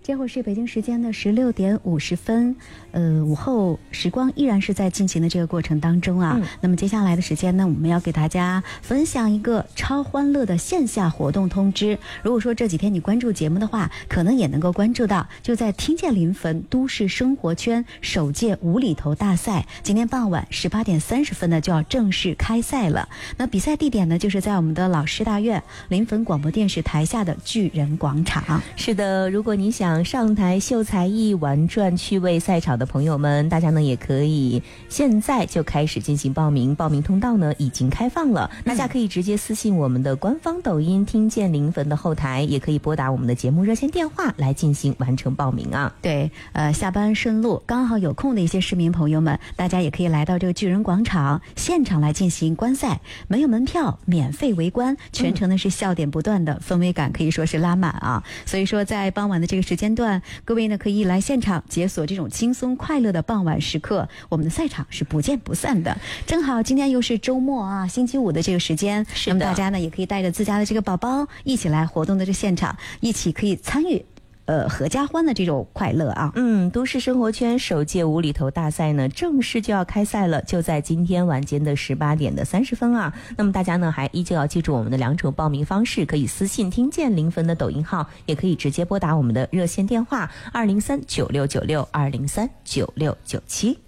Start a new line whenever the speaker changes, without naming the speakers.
这会儿是北京时间的16点50分，午后时光依然是在进行的这个过程当中啊。那么接下来的时间呢，我们要给大家分享一个超欢乐的线下活动通知。如果说这几天你关注节目的话，可能也能够关注到，就在听见临汾都市生活圈首届无厘头大赛，今天傍晚18点30分呢就要正式开赛了。那比赛地点呢，就是在我们的老师大院临汾广播电视台下的巨人广场。
是的，如果你想上台秀才艺、玩转趣味赛场的朋友们，大家呢也可以现在就开始进行报名，报名通道呢已经开放了，大家可以直接私信我们的官方抖音听见临汾的后台，也可以拨打我们的节目热线电话来进行完成报名啊。
对，下班顺路刚好有空的一些市民朋友们，大家也可以来到这个巨人广场现场来进行观赛，没有门票，免费围观，全程呢是笑点不断的，氛围感可以说是拉满啊。所以说在傍晚的这个时间段，各位呢可以来现场解锁这种轻松快乐的傍晚时刻，我们的赛场是不见不散的。正好今天又是周末啊，星期五的这个时间，那么大家呢也可以带着自家的这个宝宝一起来活动的这现场，一起可以参与合家欢的这种快乐啊。
都市生活圈首届无厘头大赛呢正式就要开赛了，就在今天晚间的18点30分啊。那么大家呢还依旧要记住我们的2种报名方式，可以私信听见临汾的抖音号，也可以直接拨打我们的热线电话2039696 2039697。